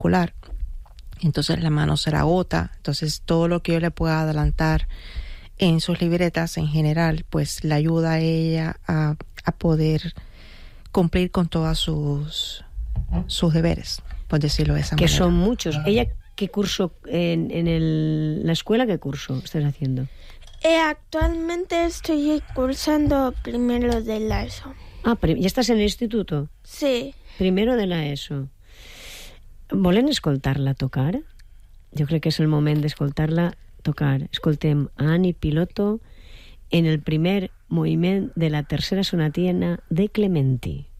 muscular. Entonces la mano se la agota. Entonces todo lo que yo le pueda adelantar en sus libretas en general, pues le ayuda a ella a poder cumplir con todos sus deberes, por decirlo de esa manera. Que son muchos. ¿Ella qué curso la escuela, qué curso estás haciendo? Actualmente estoy cursando primero de la ESO. ¿Ya estás en el instituto? Sí. Primero de la ESO. Volen escoltar-la tocar? Jo crec que és el moment d'escoltar-la tocar. Escoltem a Annie Piloto en el primer moviment de la tercera sonatina de Clementi.